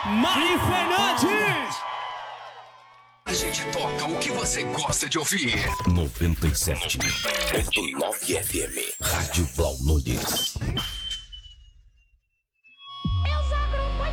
Mari Fernandes! A gente toca o que você gosta de ouvir. 97.9 FM, Rádio Blau Nunes.